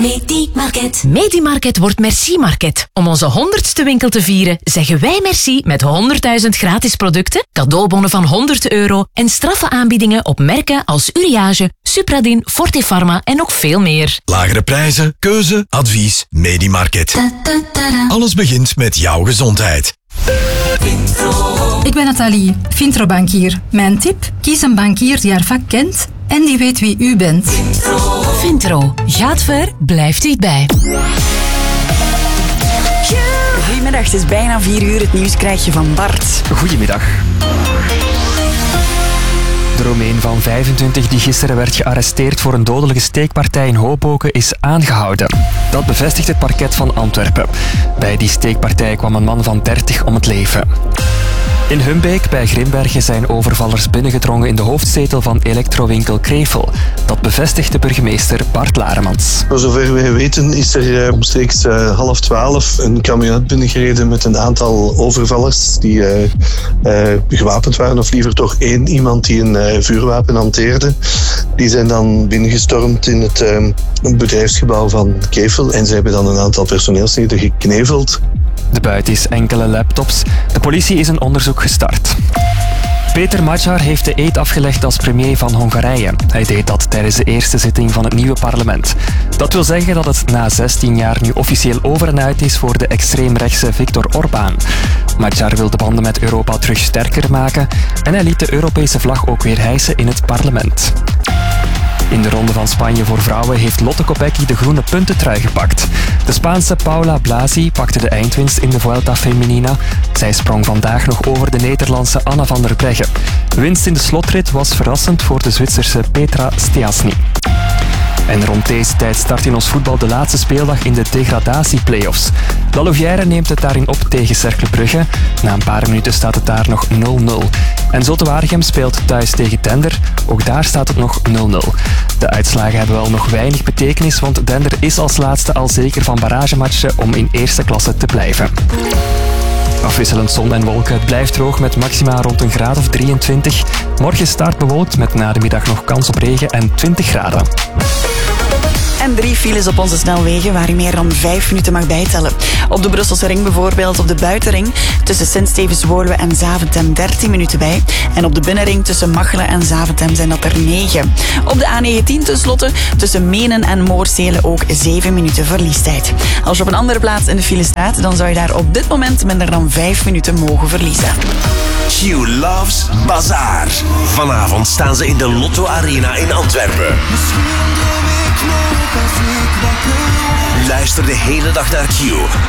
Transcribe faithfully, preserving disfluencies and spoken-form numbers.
Medi-Market. Medi-Market wordt Merci-Market. Om onze honderdste winkel te vieren, zeggen wij merci met honderdduizend gratis producten, cadeaubonnen van honderd euro en straffe aanbiedingen op merken als Uriage, Supradin, Fortefarma en nog veel meer. Lagere prijzen, keuze, advies, Medi-Market. Alles begint met jouw gezondheid. Ik ben Nathalie, Vintro-bankier. Mijn tip? Kies een bankier die haar vak kent en die weet wie u bent. Vintro. Gaat ver, blijft dichtbij. Goedemiddag, het is bijna vier uur. Het nieuws krijg je van Bart. Goedemiddag. De Roemeen van vijfentwintig die gisteren werd gearresteerd voor een dodelijke steekpartij in Hoboken is aangehouden. Dat bevestigt het parket van Antwerpen. Bij die steekpartij kwam een man van dertig om het leven. In Humbeek bij Grimbergen zijn overvallers binnengedrongen in de hoofdzetel van elektrowinkel Krevel. Dat bevestigt de burgemeester Bart Laremans. Voor zover wij weten is er uh, omstreeks uh, half twaalf een camionet binnengereden met een aantal overvallers die uh, uh, gewapend waren, of liever toch één iemand die een uh, vuurwapen hanteerde. Die zijn dan binnengestormd in het uh, bedrijfsgebouw van Krevel en ze hebben dan een aantal personeelsleden gekneveld. De buit is enkele laptops. De politie is een onderzoek gestart. Peter Magyar heeft de eed afgelegd als premier van Hongarije. Hij deed dat tijdens de eerste zitting van het nieuwe parlement. Dat wil zeggen dat het na zestien jaar nu officieel over en uit is voor de extreemrechtse Viktor Orbán. Magyar wil de banden met Europa terug sterker maken en hij liet de Europese vlag ook weer hijsen in het parlement. In de Ronde van Spanje voor vrouwen heeft Lotte Kopecky de groene puntentrui gepakt. De Spaanse Paula Blasi pakte de eindwinst in de Vuelta Femenina. Zij sprong vandaag nog over de Nederlandse Anna van der Breggen. Winst in de slotrit was verrassend voor de Zwitserse Petra Stiassny. En rond deze tijd start in ons voetbal de laatste speeldag in de degradatieplayoffs. La Louvière neemt het daarin op tegen Cercle Brugge. Na een paar minuten staat het daar nog nul nul. En Zulte Waregem speelt thuis tegen Dender. Ook daar staat het nog nul nul. De uitslagen hebben wel nog weinig betekenis, want Dender is als laatste al zeker van barragematchen om in eerste klasse te blijven. Afwisselend zon en wolken. Het blijft droog met maxima rond een graad of drieëntwintig. Morgen start bewolkt met na de middag nog kans op regen en twintig graden. En drie files op onze snelwegen waar je meer dan vijf minuten mag bijtellen. Op de Brusselse ring bijvoorbeeld, op de buitenring tussen Sint-Stevens-Woluwe en Zaventem dertien minuten bij. En op de binnenring tussen Machelen en Zaventem zijn dat er negen. Op de A negentien tenslotte tussen Menen en Moorsele ook zeven minuten verliestijd. Als je op een andere plaats in de file staat, dan zou je daar op dit moment minder dan vijf minuten mogen verliezen. Q loves Bazaar. Vanavond staan ze in de Lotto Arena in Antwerpen. Luister de hele dag naar Q